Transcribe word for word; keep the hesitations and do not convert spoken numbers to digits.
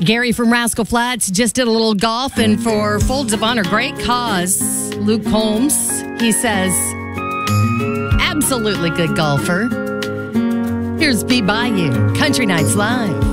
Gary from Rascal Flats just did a little golf, and for Folds of Honor, great cause. Luke Holmes, he says, absolutely good golfer. Here's Be By You, Country Nights Live.